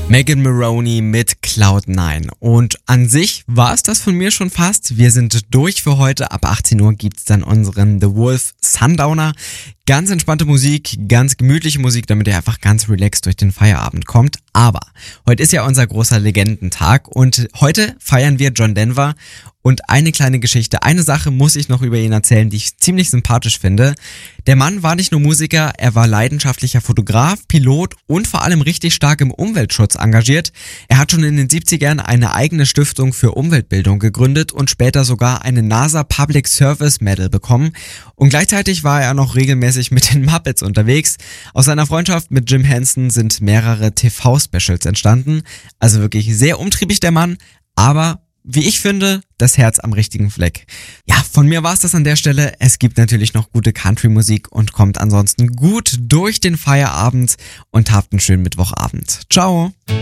Megan Moroney mit Cloud9. Und an sich war es das von mir schon fast. Wir sind durch für heute. Ab 18 Uhr gibt's dann unseren The Wolf Sundowner. Ganz entspannte Musik, ganz gemütliche Musik, damit ihr einfach ganz relaxed durch den Feierabend kommt. Aber heute ist ja unser großer Legendentag und heute feiern wir John Denver. Und eine kleine Geschichte, eine Sache muss ich noch über ihn erzählen, die ich ziemlich sympathisch finde. Der Mann war nicht nur Musiker, er war leidenschaftlicher Fotograf, Pilot und vor allem richtig stark im Umweltschutz engagiert. Er hat schon in den 70ern eine eigene Stiftung für Umweltbildung gegründet und später sogar eine NASA Public Service Medal bekommen. Und gleichzeitig war er noch regelmäßig mit den Muppets unterwegs. Aus seiner Freundschaft mit Jim Henson sind mehrere TV-Specials entstanden. Also wirklich sehr umtriebig der Mann, aber wie ich finde, das Herz am richtigen Fleck. Ja, von mir war's das an der Stelle. Es gibt natürlich noch gute Country-Musik und kommt ansonsten gut durch den Feierabend und habt einen schönen Mittwochabend. Ciao!